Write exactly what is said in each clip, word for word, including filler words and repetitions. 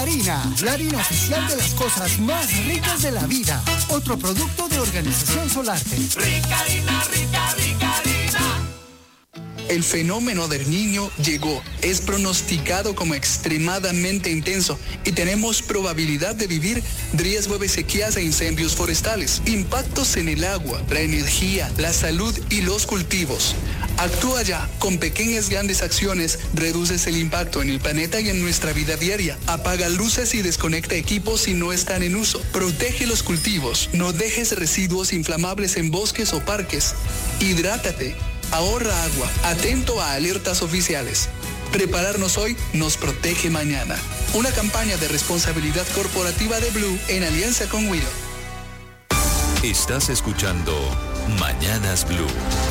Harina, la harina oficial de las cosas más ricas de la vida. Otro producto de Organización Solarte. Rica harina, rica, rica harina. El fenómeno del Niño llegó, es pronosticado como extremadamente intenso y tenemos probabilidad de vivir riesgo de sequías e incendios forestales, impactos en el agua, la energía, la salud y los cultivos. Actúa ya, con pequeñas grandes acciones reduces el impacto en el planeta y en nuestra vida diaria. Apaga luces y desconecta equipos si no están en uso. Protege los cultivos, no dejes residuos inflamables en bosques o parques. Hidrátate. Ahorra agua, atento a alertas oficiales. Prepararnos hoy nos protege mañana. Una campaña de responsabilidad corporativa de Blue en alianza con Willow. Estás escuchando Mañanas Blue.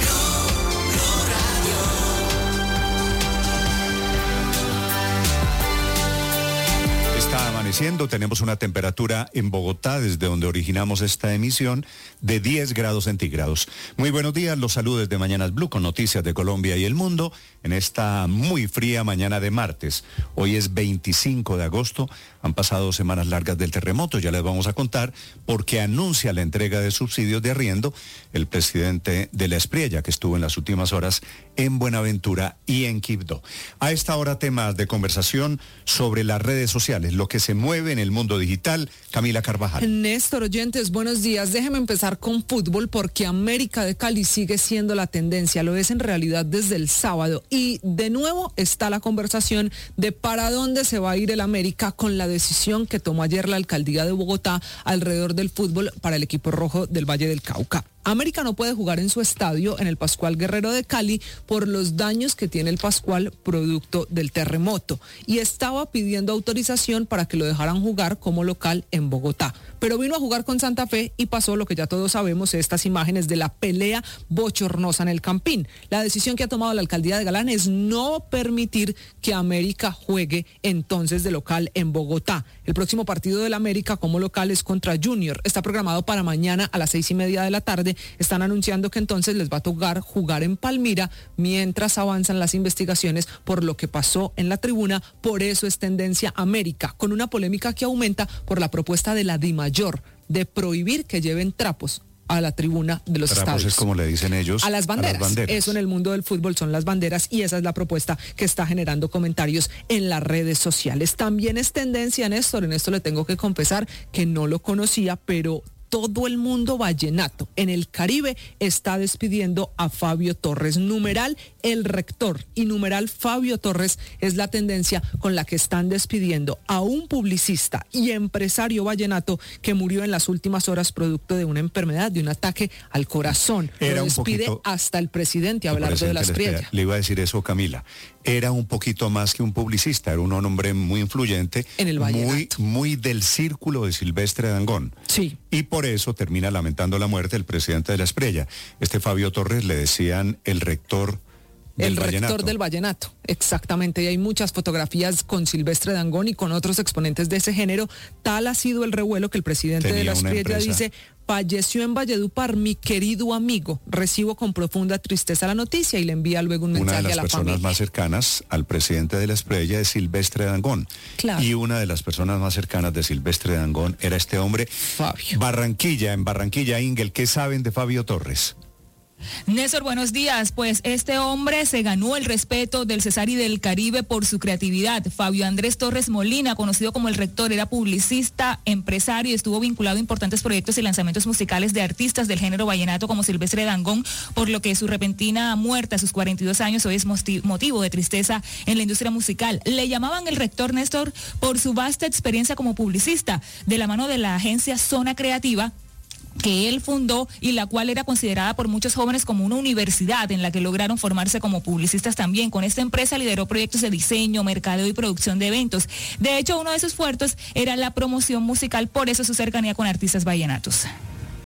Está amaneciendo, tenemos una temperatura en Bogotá, desde donde originamos esta emisión, de diez grados centígrados. Muy buenos días, los saludos de Mañanas Blue con noticias de Colombia y el mundo en esta muy fría mañana de martes. Hoy es veinticinco de agosto, han pasado semanas largas del terremoto, ya les vamos a contar porque anuncia la entrega de subsidios de arriendo el presidente de la Espriella, que estuvo en las últimas horas en Buenaventura y en Quibdó. A esta hora temas de conversación sobre las redes sociales, lo que se mueve en el mundo digital. Camila Carvajal. Néstor, oyentes, buenos días. Déjeme empezar con fútbol porque América de Cali sigue siendo la tendencia, lo es en realidad desde el sábado. Y de nuevo está la conversación de para dónde se va a ir el América con la decisión que tomó ayer la alcaldía de Bogotá alrededor del fútbol para el equipo rojo del Valle del Cauca. América no puede jugar en su estadio, en el Pascual Guerrero de Cali, por los daños que tiene el Pascual producto del terremoto. Y estaba pidiendo autorización para que lo dejaran jugar como local en Bogotá. Pero vino a jugar con Santa Fe y pasó lo que ya todos sabemos, estas imágenes de la pelea bochornosa en el Campín. La decisión que ha tomado la alcaldía de Galán es no permitir que América juegue entonces de local en Bogotá. El próximo partido del América como local es contra Junior. Está programado para mañana a las seis y media de la tarde. Están anunciando que entonces les va a tocar jugar en Palmira mientras avanzan las investigaciones por lo que pasó en la tribuna. Por eso es tendencia América, con una polémica que aumenta por la propuesta de la DIMAYOR de prohibir que lleven trapos a la tribuna de los Trapos estadios. Es como le dicen ellos. A las banderas. A las banderas. Eso en el mundo del fútbol son las banderas y esa es la propuesta que está generando comentarios en las redes sociales. También es tendencia, Néstor, en esto le tengo que confesar que no lo conocía, pero todo el mundo vallenato en el Caribe está despidiendo a Fabio Torres. Numeral el rector y numeral Fabio Torres es la tendencia con la que están despidiendo a un publicista y empresario vallenato que murió en las últimas horas producto de una enfermedad, de un ataque al corazón. Era Lo un despide poquito, hasta el presidente Abelardo de la Espriella. Le iba a decir eso, Camila. Era un poquito más que un publicista, era un hombre muy influyente, en el muy, muy del círculo de Silvestre Dangond. Sí. Y por eso termina lamentando la muerte del presidente de la Espriella. Este Fabio Torres le decían el rector del El rector vallenato. del vallenato, exactamente, y hay muchas fotografías con Silvestre Dangond y con otros exponentes de ese género. Tal ha sido el revuelo que el presidente Tenía de la una Espriella empresa. dice: falleció en Valledupar mi querido amigo, recibo con profunda tristeza la noticia, y le envía luego un Una mensaje de a las la personas familia. más cercanas al presidente de la Espriella es Silvestre Dangond. Claro. Y una de las personas más cercanas de Silvestre Dangond era este hombre. Fabio. Barranquilla, en Barranquilla, Ingel, ¿qué saben de Fabio Torres? Néstor, buenos días. Pues este hombre se ganó el respeto del Cesar y del Caribe por su creatividad. Fabio Andrés Torres Molina, conocido como el rector, era publicista, empresario y estuvo vinculado a importantes proyectos y lanzamientos musicales de artistas del género vallenato como Silvestre Dangond, por lo que su repentina muerte a sus cuarenta y dos años hoy es motivo de tristeza en la industria musical. Le llamaban el rector, Néstor, por su vasta experiencia como publicista, de la mano de la agencia Zona Creativa, que él fundó y la cual era considerada por muchos jóvenes como una universidad en la que lograron formarse como publicistas también. Con esta empresa lideró proyectos de diseño, mercadeo y producción de eventos. De hecho, uno de sus fuertes era la promoción musical, por eso su cercanía con artistas vallenatos.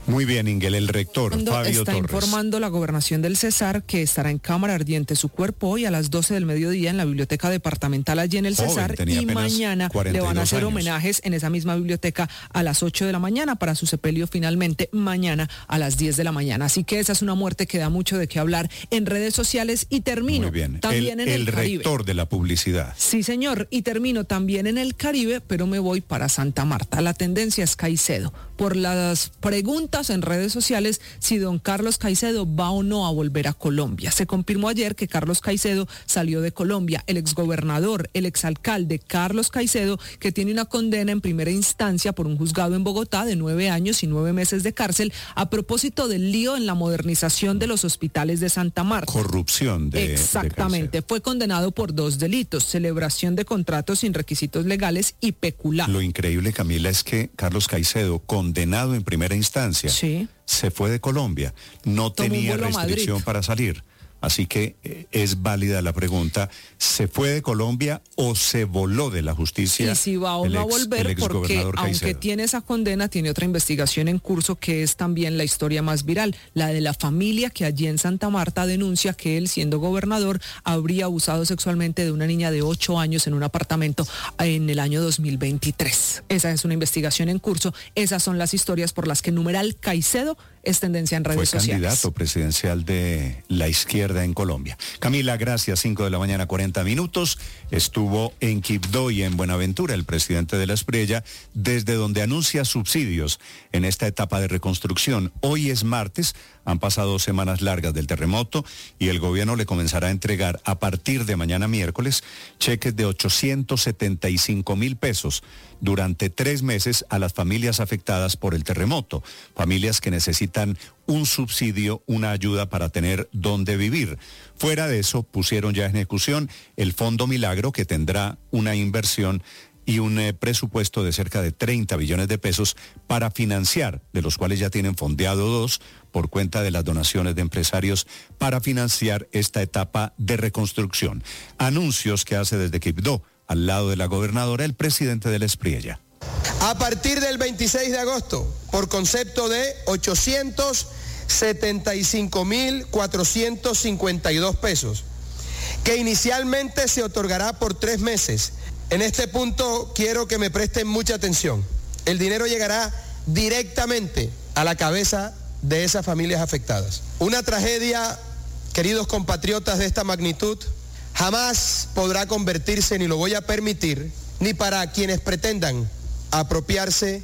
Muy bien, Ingel, el rector Cuando Fabio está Torres. informando la gobernación del Cesar que estará en cámara ardiente su cuerpo hoy a las doce del mediodía en la biblioteca departamental allí en el Joven, Cesar, tenía y apenas mañana cuarenta y le van a dos hacer años. homenajes en esa misma biblioteca a las ocho de la mañana para su sepelio finalmente mañana a las diez de la mañana. Así que esa es una muerte que da mucho de qué hablar en redes sociales y termino Muy bien, también el, en el, el Caribe. rector de la publicidad. Sí, señor, y termino también en el Caribe, pero me voy para Santa Marta. La tendencia es Caicedo. Por las preguntas en redes sociales si don Carlos Caicedo va o no a volver a Colombia. Se confirmó ayer que Carlos Caicedo salió de Colombia. El exgobernador, el exalcalde Carlos Caicedo, que tiene una condena en primera instancia por un juzgado en Bogotá de nueve años y nueve meses de cárcel a propósito del lío en la modernización de los hospitales de Santa Marta. Corrupción de Exactamente. de Fue condenado por dos delitos: celebración de contratos sin requisitos legales y peculado. Lo increíble, Camila, es que Carlos Caicedo, condenado en primera instancia, Sí. se fue de Colombia. No Tomó un tenía vuelo a restricción Madrid. para salir. Así que eh, es válida la pregunta, ¿se fue de Colombia o se voló de la justicia? Y si va o el no a ex- volver, el porque exgobernador aunque Caicedo? tiene esa condena, tiene otra investigación en curso que es también la historia más viral, la de la familia que allí en Santa Marta denuncia que él, siendo gobernador, habría abusado sexualmente de una niña de ocho años en un apartamento en el año dos mil veintitrés. Esa es una investigación en curso. Esas son las historias por las que numeral Caicedo es tendencia en redes Fue sociales. candidato presidencial de la izquierda en Colombia. Camila, gracias. cinco de la mañana, cuarenta minutos. Estuvo en Quibdó y en Buenaventura el presidente de la Espriella, desde donde anuncia subsidios en esta etapa de reconstrucción. Hoy es martes, han pasado dos semanas largas del terremoto y el gobierno le comenzará a entregar a partir de mañana miércoles cheques de ochocientos setenta y cinco mil pesos durante tres meses a las familias afectadas por el terremoto, familias que necesitan un subsidio, una ayuda para tener dónde vivir. Fuera de eso, pusieron ya en ejecución el Fondo Milagro, que tendrá una inversión y un eh, presupuesto de cerca de treinta billones de pesos para financiar, de los cuales ya tienen fondeado dos por cuenta de las donaciones de empresarios para financiar esta etapa de reconstrucción. Anuncios que hace desde Quibdó, al lado de la gobernadora, el presidente de la Espriella. A partir del veintiséis de agosto, por concepto de ochocientos setenta y cinco mil cuatrocientos cincuenta y dos pesos, que inicialmente se otorgará por tres meses. En este punto quiero que me presten mucha atención. El dinero llegará directamente a la cabeza de esas familias afectadas. Una tragedia, queridos compatriotas, de esta magnitud jamás podrá convertirse, ni lo voy a permitir, ni para quienes pretendan apropiarse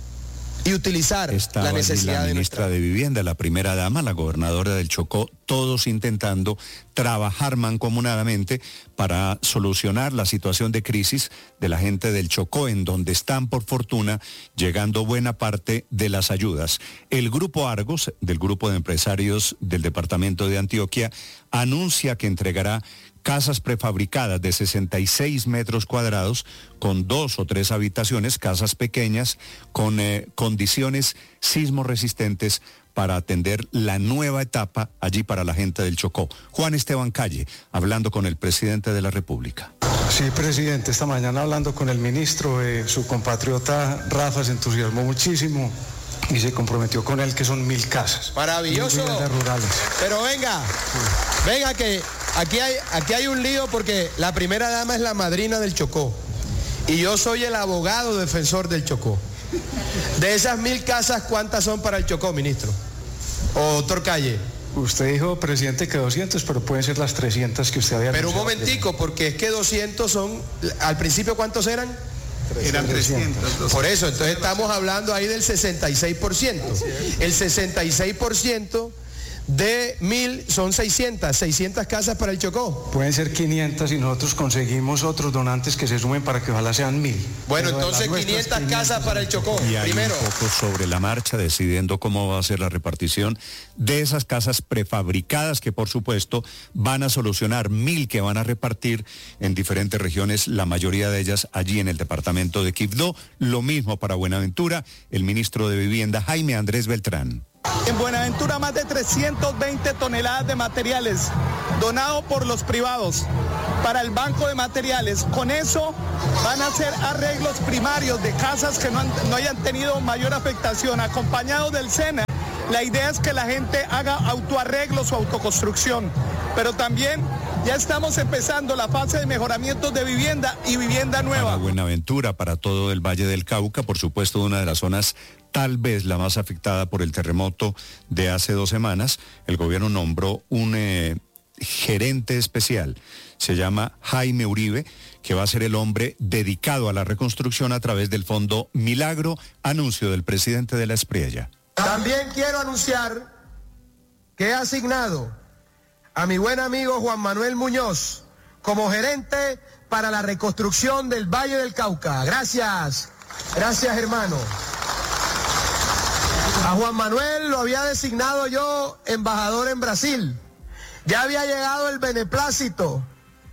y utilizar Estaba la allí necesidad la de ministra nuestra... de Vivienda, la primera dama, la gobernadora del Chocó, todos intentando trabajar mancomunadamente para solucionar la situación de crisis de la gente del Chocó, en donde están, por fortuna, llegando buena parte de las ayudas. El Grupo Argos, del Grupo de Empresarios del Departamento de Antioquia, anuncia que entregará casas prefabricadas de sesenta y seis metros cuadrados con dos o tres habitaciones, casas pequeñas con eh, condiciones sismo resistentes para atender la nueva etapa allí para la gente del Chocó. Juan Esteban Calle, hablando con el presidente de la República. Sí, presidente, esta mañana hablando con el ministro, eh, su compatriota Rafa se entusiasmó muchísimo y se comprometió con él que son mil casas. Maravilloso. Mil viviendas rurales. Pero venga, venga que aquí hay, aquí hay un lío porque la primera dama es la madrina del Chocó y yo soy el abogado defensor del Chocó. De esas mil casas, ¿cuántas son para el Chocó, ministro? O doctor Calle. Usted dijo, presidente, que doscientos, pero pueden ser las trescientas que usted había Pero un anunciado. momentico, porque es que doscientos son, al principio ¿cuántos eran? Eran trescientos. Por eso, entonces estamos hablando ahí del sesenta y seis por ciento. El sesenta y seis por ciento de mil son seiscientas, seiscientas casas para el Chocó. Pueden ser quinientas y nosotros conseguimos otros donantes que se sumen para que ojalá sean mil. Bueno, Pero de entonces las nuestras, quinientas casas para el Chocó, Y ahí primero. un poco sobre la marcha, decidiendo cómo va a ser la repartición de esas casas prefabricadas que, por supuesto, van a solucionar mil que van a repartir en diferentes regiones, la mayoría de ellas allí en el departamento de Quibdó. Lo mismo para Buenaventura, el ministro de Vivienda, Jaime Andrés Beltrán. En Buenaventura, más de trescientas veinte toneladas de materiales donados por los privados para el Banco de Materiales. Con eso van a hacer arreglos primarios de casas que no, han, no hayan tenido mayor afectación, acompañados del SENA La idea es que la gente haga autoarreglos o autoconstrucción, pero también ya estamos empezando la fase de mejoramientos de vivienda y vivienda nueva. Para Buenaventura, para todo el Valle del Cauca, por supuesto, una de las zonas tal vez la más afectada por el terremoto de hace dos semanas. El gobierno nombró un eh, gerente especial, se llama Jaime Uribe, que va a ser el hombre dedicado a la reconstrucción a través del Fondo Milagro, anuncio del presidente de la Espriella. También quiero anunciar que he asignado a mi buen amigo Juan Manuel Muñoz como gerente para la reconstrucción del Valle del Cauca. Gracias, gracias hermano. A Juan Manuel lo había designado yo embajador en Brasil. Ya había llegado el beneplácito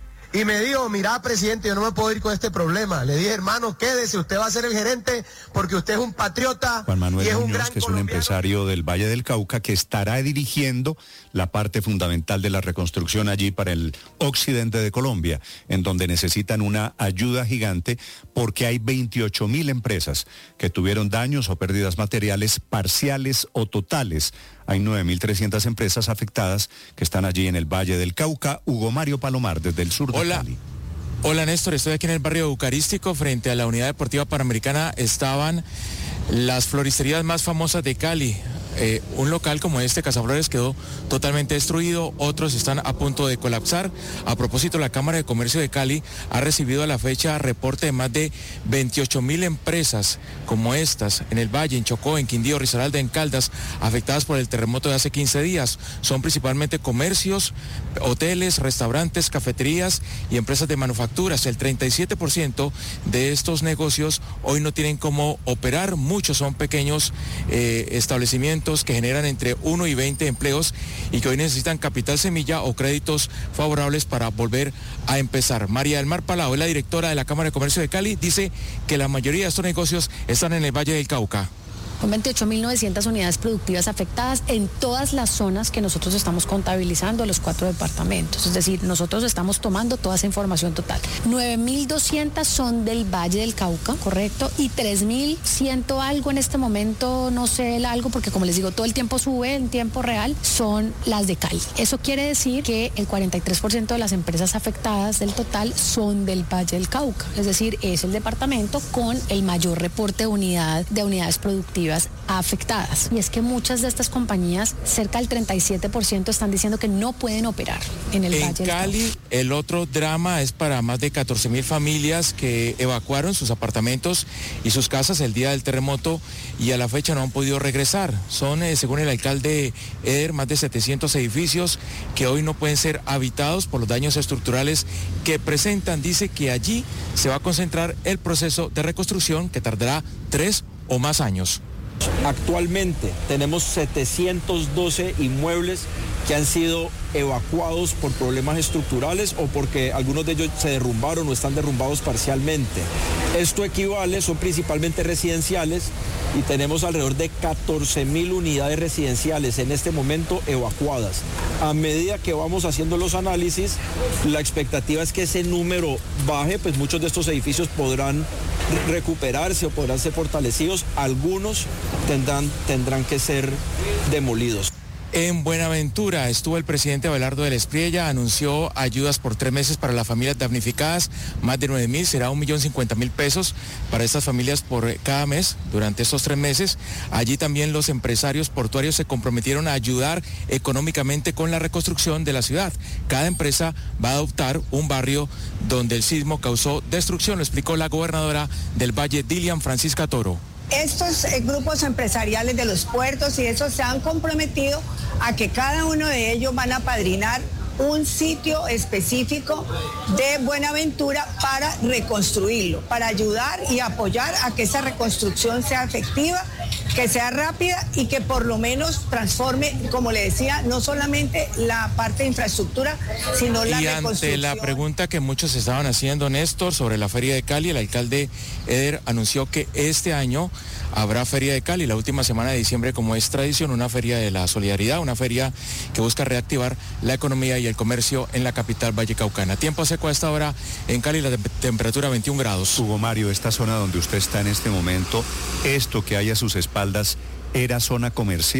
y me dijo, mira presidente, yo no me puedo ir con este problema. Le dije, hermano, quédese, usted va a ser el gerente porque usted es un patriota. Juan Manuel y es Muñoz, un gran que es un colombiano. empresario del Valle del Cauca, que estará dirigiendo la parte fundamental de la reconstrucción allí para el occidente de Colombia, en donde necesitan una ayuda gigante porque hay veintiocho mil empresas que tuvieron daños o pérdidas materiales parciales o totales. Hay nueve mil trescientas empresas afectadas que están allí en el Valle del Cauca. Hugo Mario Palomar, desde el sur de Hola. Cali. Hola Néstor, estoy aquí en el barrio Eucarístico, frente a la Unidad Deportiva Panamericana. Estaban las floristerías más famosas de Cali. Eh, un local como este, Casaflores, quedó totalmente destruido, otros están a punto de colapsar. A propósito, la Cámara de Comercio de Cali ha recibido a la fecha reporte de más de veintiocho mil empresas como estas en el Valle, en Chocó, en Quindío, Risaralda, en Caldas, afectadas por el terremoto de hace quince días. Son principalmente comercios, hoteles, restaurantes, cafeterías y empresas de manufacturas. El treinta y siete por ciento de estos negocios hoy no tienen cómo operar. Muchos son pequeños eh, establecimientos que generan entre uno y veinte empleos y que hoy necesitan capital semilla o créditos favorables para volver a empezar. María del Mar Palao es la directora de la Cámara de Comercio de Cali, dice que la mayoría de estos negocios están en el Valle del Cauca. Con veintiocho mil novecientas unidades productivas afectadas en todas las zonas que nosotros estamos contabilizando de los cuatro departamentos. Es decir, nosotros estamos tomando toda esa información total. nueve mil doscientas son del Valle del Cauca, correcto, y tres mil cien algo en este momento, no sé el algo, porque como les digo, todo el tiempo sube en tiempo real, son las de Cali. Eso quiere decir que el cuarenta y tres por ciento de las empresas afectadas del total son del Valle del Cauca. Es decir, es el departamento con el mayor reporte de unidad de unidades productivas afectadas. Y es que muchas de estas compañías, cerca del treinta y siete por ciento, están diciendo que no pueden operar en el En Valle del Cali, Cauca. el otro drama es para más de catorce mil familias que evacuaron sus apartamentos y sus casas el día del terremoto y a la fecha no han podido regresar. Son, eh, según el alcalde Eder, más de setecientos edificios que hoy no pueden ser habitados por los daños estructurales que presentan. Dice que allí se va a concentrar el proceso de reconstrucción que tardará tres o más años. Actualmente tenemos setecientos doce inmuebles que han sido evacuados por problemas estructurales o porque algunos de ellos se derrumbaron o están derrumbados parcialmente. Esto equivale, son principalmente residenciales y tenemos alrededor de catorce mil unidades residenciales en este momento evacuadas. A medida que vamos haciendo los análisis, la expectativa es que ese número baje, pues muchos de estos edificios podrán recuperarse o podrán ser fortalecidos, algunos tendrán, tendrán que ser demolidos. En Buenaventura estuvo el presidente Abelardo de la Espriella, anunció ayudas por tres meses para las familias damnificadas, más de nueve mil, será un millón cincuenta mil pesos para estas familias por cada mes durante estos tres meses. Allí también los empresarios portuarios se comprometieron a ayudar económicamente con la reconstrucción de la ciudad. Cada empresa va a adoptar un barrio donde el sismo causó destrucción, lo explicó la gobernadora del Valle, Dilian Francisca Toro. Estos eh, grupos empresariales de los puertos y eso se han comprometido a que cada uno de ellos van a padrinar un sitio específico de Buenaventura para reconstruirlo, para ayudar y apoyar a que esa reconstrucción sea efectiva, que sea rápida y que por lo menos transforme, como le decía, no solamente la parte de infraestructura, sino la y reconstrucción. Ante la pregunta que muchos estaban haciendo, Néstor, sobre la Feria de Cali, el alcalde Eder anunció que este año habrá Feria de Cali, la última semana de diciembre, como es tradición, una feria de la solidaridad, una feria que busca reactivar la economía y el comercio en la capital vallecaucana. Tiempo seco a esta hora en Cali, la te- temperatura veintiún grados. Hugo Mario, esta zona donde usted está en este momento, esto que hay a sus espaldas, ¿era zona comercial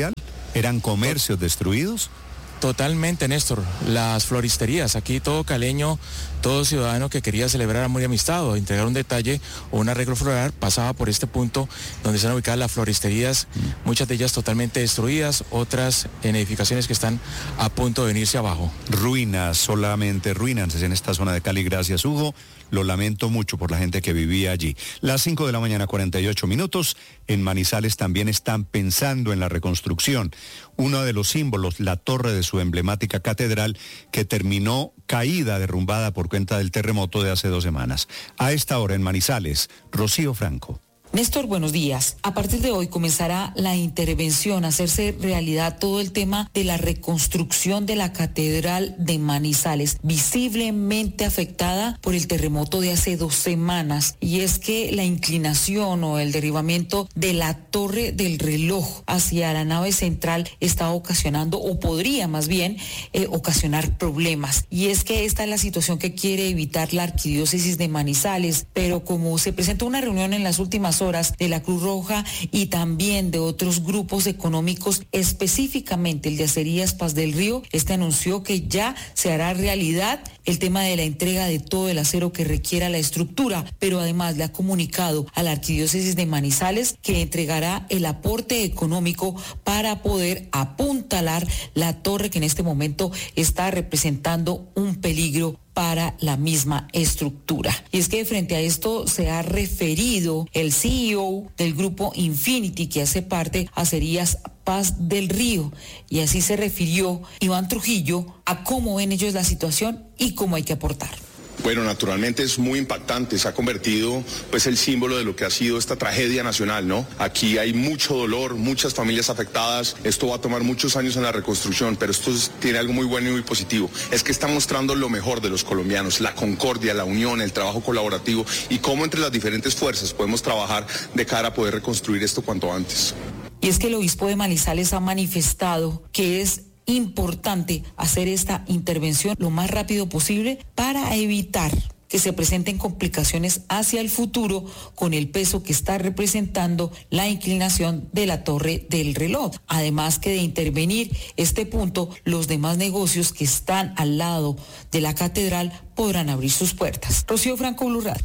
¿Eran comercios destruidos? Totalmente, Néstor. Las floristerías, aquí todo caleño, todo ciudadano que quería celebrar amor y amistad o entregar un detalle o un arreglo floral pasaba por este punto donde están ubicadas las floristerías, muchas de ellas totalmente destruidas, otras en edificaciones que están a punto de venirse abajo. Ruinas, solamente ruinas en esta zona de Cali. Gracias, Hugo. Lo lamento mucho por la gente que vivía allí. Las cinco de la mañana, cuarenta y ocho minutos. En Manizales también están pensando en la reconstrucción. Uno de los símbolos, la torre de su emblemática catedral, que terminó caída, derrumbada por cuenta del terremoto de hace dos semanas. A esta hora en Manizales, Rocío Franco. Néstor, buenos días. A partir de hoy comenzará la intervención, a hacerse realidad todo el tema de la reconstrucción de la Catedral de Manizales, visiblemente afectada por el terremoto de hace dos semanas. Y es que la inclinación o el derribamiento de la torre del reloj hacia la nave central está ocasionando, o podría más bien eh, ocasionar problemas. Y es que esta es la situación que quiere evitar la Arquidiócesis de Manizales, pero como se presentó una reunión en las últimas horas de la Cruz Roja y también de otros grupos económicos, específicamente el de Acerías Paz del Río, este anunció que ya se hará realidad el tema de la entrega de todo el acero que requiera la estructura, pero además le ha comunicado a la Arquidiócesis de Manizales que entregará el aporte económico para poder apuntalar la torre que en este momento está representando un peligro para la misma estructura. Y es que frente a esto se ha referido el C E O del grupo Infinity, que hace parte a Acerías Paz del Río, y así se refirió Iván Trujillo a cómo ven ellos la situación y cómo hay que aportar. Bueno, naturalmente es muy impactante, se ha convertido pues el símbolo de lo que ha sido esta tragedia nacional, ¿no? Aquí hay mucho dolor, muchas familias afectadas, esto va a tomar muchos años en la reconstrucción, pero esto es, tiene algo muy bueno y muy positivo, es que está mostrando lo mejor de los colombianos, la concordia, la unión, el trabajo colaborativo y cómo entre las diferentes fuerzas podemos trabajar de cara a poder reconstruir esto cuanto antes. Y es que el obispo de Manizales ha manifestado que es importante hacer esta intervención lo más rápido posible para evitar que se presenten complicaciones hacia el futuro con el peso que está representando la inclinación de la torre del reloj. Además que de intervenir este punto, los demás negocios que están al lado de la catedral podrán abrir sus puertas. Rocío Franco, Blue Radio.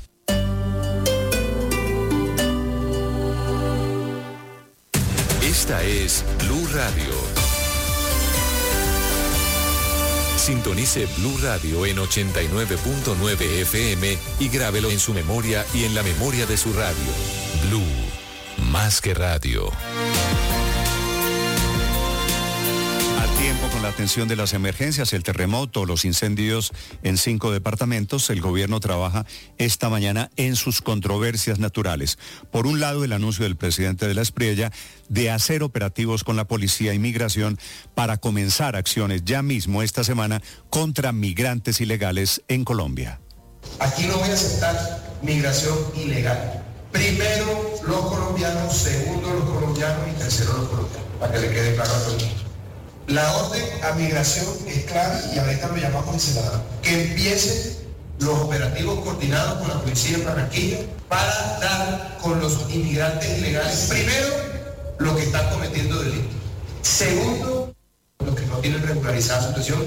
Esta es Blue Radio. Sintonice Blue Radio en ochenta y nueve punto nueve F M y grábelo en su memoria y en la memoria de su radio. Blue, más que radio. A tiempo con la atención de las emergencias, el terremoto, los incendios en cinco departamentos, el gobierno trabaja esta mañana en sus controversias naturales. Por un lado, el anuncio del presidente de la Espriella de hacer operativos con la policía y migración para comenzar acciones ya mismo esta semana contra migrantes ilegales en Colombia. Aquí no voy a aceptar migración ilegal. Primero los colombianos, segundo los colombianos y tercero los colombianos, para que le quede claro a todo el mundo. La orden a migración es clara y ahorita lo llamamos el Senado. Que empiecen los operativos coordinados con la policía de Barranquilla para dar con los inmigrantes ilegales. Primero, los que están cometiendo delitos. Segundo, los que no tienen regularizada su situación.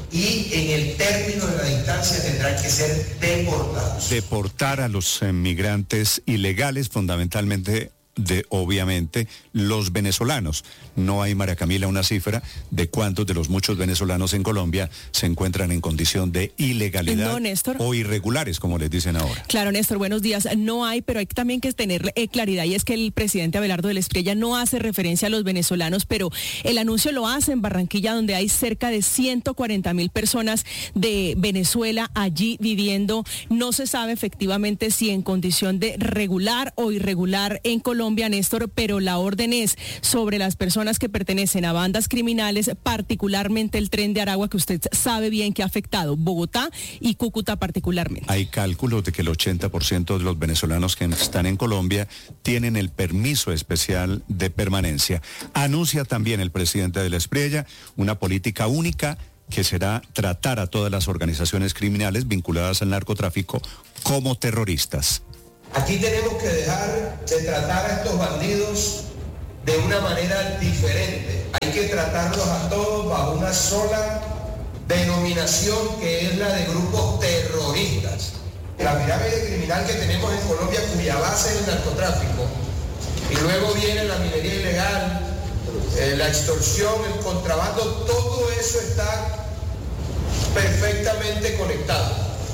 Y en el término de la distancia tendrán que ser deportados. Deportar a los eh, migrantes ilegales, fundamentalmente de, obviamente, los venezolanos. No hay, María Camila, una cifra de cuántos de los muchos venezolanos en Colombia se encuentran en condición de ilegalidad no, Néstor. o irregulares, como les dicen ahora. Claro, Néstor, buenos días. No hay, pero hay también que tener eh, claridad, y es que el presidente Abelardo de la Espriella no hace referencia a los venezolanos, pero el anuncio lo hace en Barranquilla, donde hay cerca de ciento cuarenta mil personas de Venezuela allí viviendo. No se sabe efectivamente si en condición de regular o irregular en Colombia, Néstor, pero la orden es sobre las personas que pertenecen a bandas criminales, particularmente el Tren de Aragua, que usted sabe bien que ha afectado Bogotá y Cúcuta particularmente. Hay cálculos de que el ochenta por ciento de los venezolanos que están en Colombia tienen el permiso especial de permanencia. Anuncia también el presidente de la Espriella una política única que será tratar a todas las organizaciones criminales vinculadas al narcotráfico como terroristas. Aquí tenemos que dejar de tratar a estos bandidos de una manera diferente hay que tratarlos a todos bajo una sola denominación, que es la de grupos terroristas. La pirámide criminal que tenemos en Colombia, cuya base es el narcotráfico, y luego viene la minería ilegal, eh, la extorsión, el contrabando, todo eso está perfectamente conectado.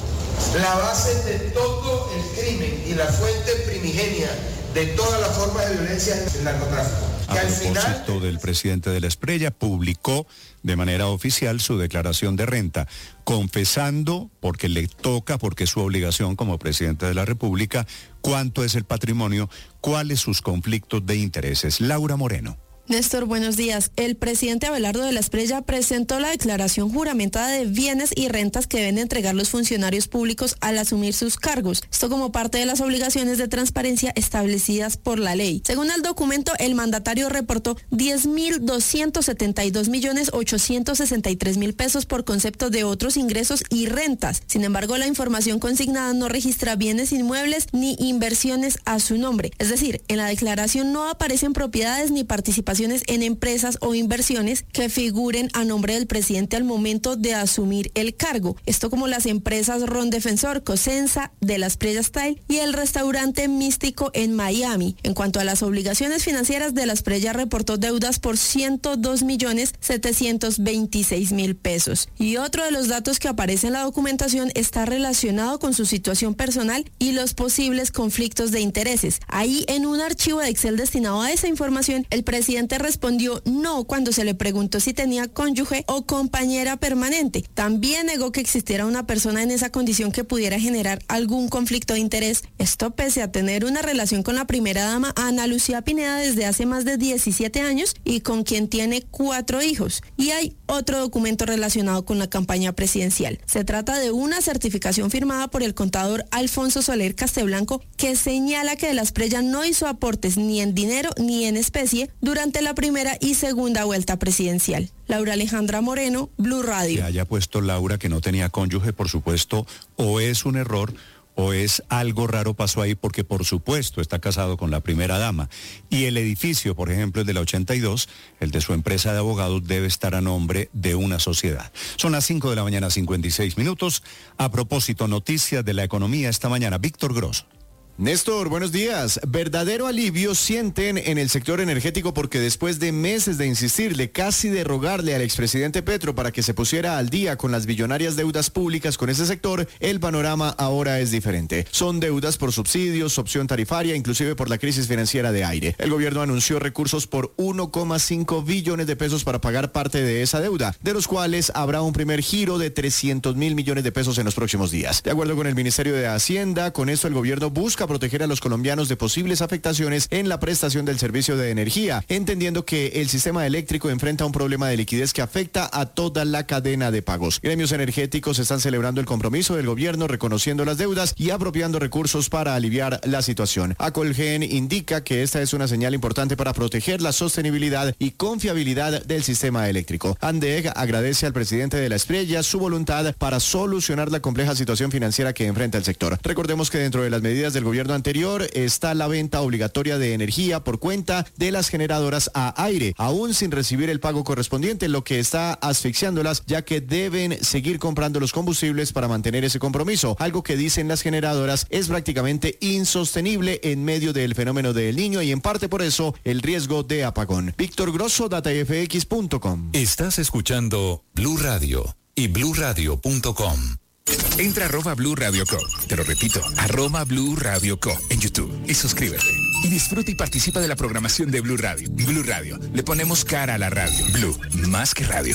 La base de todo el crimen y la fuente primigenia de todas las formas de violencia es el narcotráfico. A propósito del presidente de la Esprella, publicó de manera oficial su declaración de renta, confesando, porque le toca, porque es su obligación como presidente de la República, cuánto es el patrimonio, cuáles sus conflictos de intereses. Laura Moreno. Néstor, buenos días. El presidente Abelardo de la Esprella presentó la declaración juramentada de bienes y rentas que deben entregar los funcionarios públicos al asumir sus cargos. Esto como parte de las obligaciones de transparencia establecidas por la ley. Según el documento, el mandatario reportó diez mil doscientos setenta y dos millones ochocientos sesenta y tres mil pesos por concepto de otros ingresos y rentas. Sin embargo, la información consignada no registra bienes inmuebles ni inversiones a su nombre. Es decir, en la declaración no aparecen propiedades ni participaciones en empresas o inversiones que figuren a nombre del presidente al momento de asumir el cargo. Esto como las empresas Ron Defensor, Cosenza, de la Esprella Style y el restaurante Místico en Miami. En cuanto a las obligaciones financieras, de la Esprella reportó deudas por ciento dos millones setecientos veintiséis mil pesos. Y otro de los datos que aparece en la documentación está relacionado con su situación personal y los posibles conflictos de intereses. Ahí, en un archivo de Excel destinado a esa información, el presidente respondió no cuando se le preguntó si tenía cónyuge o compañera permanente. También negó que existiera una persona en esa condición que pudiera generar algún conflicto de interés. Esto pese a tener una relación con la primera dama Ana Lucía Pineda desde hace más de diecisiete años y con quien tiene cuatro hijos. Y hay otro documento relacionado con la campaña presidencial. Se trata de una certificación firmada por el contador Alfonso Soler Casteblanco que señala que de la Esprella no hizo aportes ni en dinero ni en especie durante la primera y segunda vuelta presidencial. Laura Alejandra Moreno, Blue Radio. Que haya puesto Laura que no tenía cónyuge, por supuesto, o es un error o es algo raro pasó ahí, porque por supuesto está casado con la primera dama. Y el edificio, por ejemplo, el de la ochenta y dos, el de su empresa de abogados, debe estar a nombre de una sociedad. Son las cinco de la mañana, cincuenta y seis minutos. A propósito, noticias de la economía esta mañana. Víctor Grosso. Néstor, buenos días. Verdadero alivio sienten en el sector energético porque después de meses de insistirle, casi de rogarle al expresidente Petro para que se pusiera al día con las billonarias deudas públicas con ese sector, el panorama ahora es diferente. Son deudas por subsidios, opción tarifaria, inclusive por la crisis financiera de aire. El gobierno anunció recursos por uno coma cinco billones de pesos para pagar parte de esa deuda, de los cuales habrá un primer giro de trescientos mil millones de pesos en los próximos días. De acuerdo con el Ministerio de Hacienda, con esto el gobierno busca proteger a los colombianos de posibles afectaciones en la prestación del servicio de energía, entendiendo que el sistema eléctrico enfrenta un problema de liquidez que afecta a toda la cadena de pagos. Gremios energéticos están celebrando el compromiso del gobierno, reconociendo las deudas y apropiando recursos para aliviar la situación. Acolgen indica que esta es una señal importante para proteger la sostenibilidad y confiabilidad del sistema eléctrico. ANDEG agradece al presidente de la Esprella su voluntad para solucionar la compleja situación financiera que enfrenta el sector. Recordemos que dentro de las medidas del gobierno anterior está la venta obligatoria de energía por cuenta de las generadoras a aire, aún sin recibir el pago correspondiente, lo que está asfixiándolas, ya que deben seguir comprando los combustibles para mantener ese compromiso, algo que dicen las generadoras es prácticamente insostenible en medio del fenómeno del Niño y en parte por eso el riesgo de apagón. Víctor Grosso, data f x punto com. Estás escuchando Blue Radio y blue radio punto com. Entra a arroba Blue Radio Co. Te lo repito, arroba Blue Radio Co. en YouTube y suscríbete. Y disfruta y participa de la programación de Blue Radio. Blue Radio, le ponemos cara a la radio. Blue, más que radio.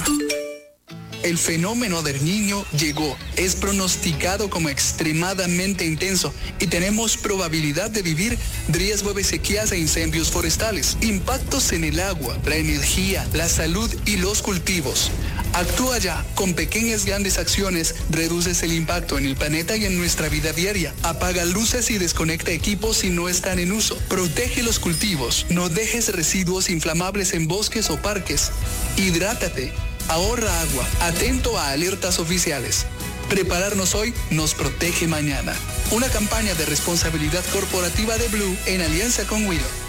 El fenómeno del Niño llegó, es pronosticado como extremadamente intenso y tenemos probabilidad de vivir riesgo de sequías e incendios forestales, impactos en el agua, la energía, la salud y los cultivos. Actúa ya, con pequeñas grandes acciones reduces el impacto en el planeta y en nuestra vida diaria. Apaga luces y desconecta equipos si no están en uso. Protege los cultivos, no dejes residuos inflamables en bosques o parques. Hidrátate. Ahorra agua, atento a alertas oficiales. Prepararnos hoy nos protege mañana. Una campaña de responsabilidad corporativa de Blue en alianza con Willow.